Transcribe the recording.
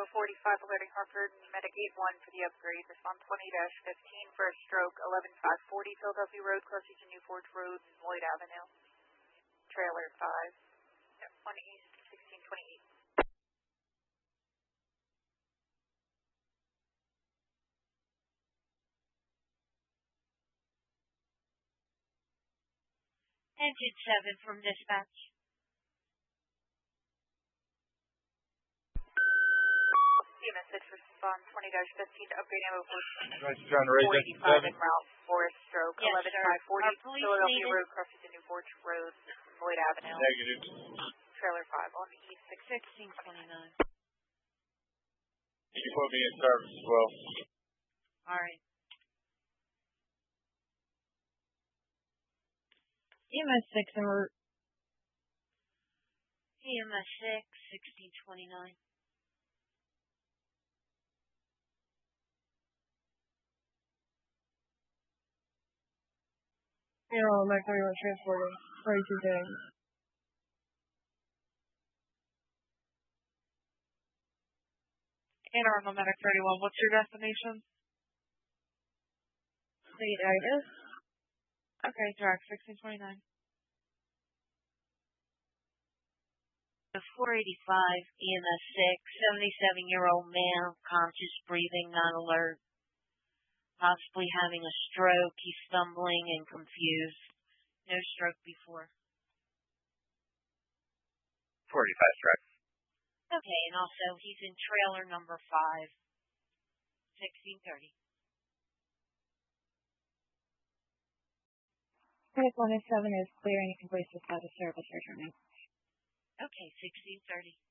45 alerting Hartford Medicaid 1 for the upgrade. Respond 20-15 for a stroke. 11540 Philadelphia Road, closer to New Forge Road, Lloyd Avenue. Trailer 5. 1 East 1628. Engine 7 from dispatch. CMS 6 respond 20-15 to upgrade ammo for John Ray, 485 en route for a stroke. Yes, 11540 Philadelphia Road, closer to New Forge Road, Lloyd Avenue. Negative. Trailer 5 on East 1629. You put me in service as well. All right. EMS 6 and we're EMS 6, 1629. Mike, we were transporting. Where are you doing? Anne Arundel Medic 31, what's your destination? Leonidas. Okay, direct 1629. The 485 EMS 6, 77-year-old male, conscious breathing, not alert. Possibly having a stroke. He's stumbling and confused. No stroke before. 45 stroke. Okay, and also he's in trailer number 5, 1630. Unit 107 is clear and you can place this out of service returning. Okay, 1630.